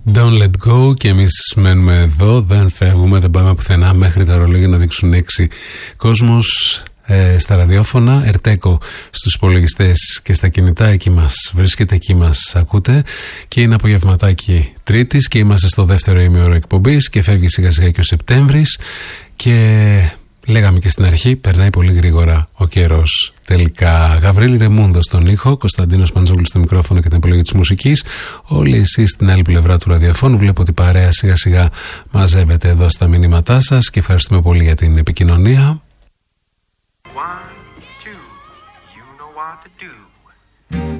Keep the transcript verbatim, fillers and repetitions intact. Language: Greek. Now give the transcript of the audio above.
Don't let go, και εμείς μένουμε εδώ, δεν φεύγουμε, δεν πάμε πουθενά μέχρι τα ρολόγια να δείξουν έξι. Κόσμος ε, στα ραδιόφωνα, Ερτέκο στους υπολογιστές και στα κινητά, εκεί μας βρίσκεται, εκεί μας ακούτε, και είναι απογευματάκι Τρίτης και είμαστε στο δεύτερο ημίωρο εκπομπής και φεύγει σιγά σιγά και ο Σεπτέμβρης και λέγαμε και στην αρχή, περνάει πολύ γρήγορα ο καιρός. Τελικά, Γαβρίλη Ρεμούντο στον ήχο, Κωνσταντίνος Παντζόγλου στο μικρόφωνο και την επιλογή της μουσικής. Όλοι εσείς στην άλλη πλευρά του ραδιοφώνου. Βλέπω ότι η παρέα σιγά σιγά μαζεύεται εδώ στα μηνύματά σας και ευχαριστούμε πολύ για την επικοινωνία. One, two, you know what to do.